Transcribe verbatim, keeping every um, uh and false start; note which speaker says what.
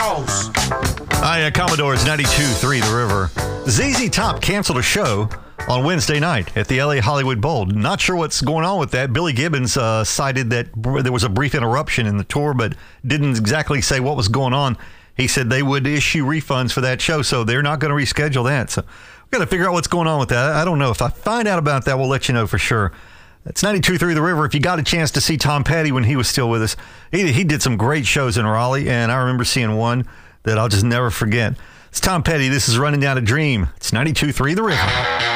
Speaker 1: house.
Speaker 2: Hi, uh, Commodores ninety-two point three The River. Z Z Top canceled a show on Wednesday night at the L A Hollywood Bowl. Not sure what's going on with that. Billy Gibbons uh, cited that there was a brief interruption in the tour, but didn't exactly say what was going on. He said they would issue refunds for that show, so they're not going to reschedule that. So we've got to figure out what's going on with that. I don't know. If I find out about that, we'll let you know for sure. It's ninety-two point three The River. If you got a chance to see Tom Petty when he was still with us, he, he did some great shows in Raleigh, and I remember seeing one that I'll just never forget. It's Tom Petty. This is Running Down a Dream. It's ninety-two point three The River.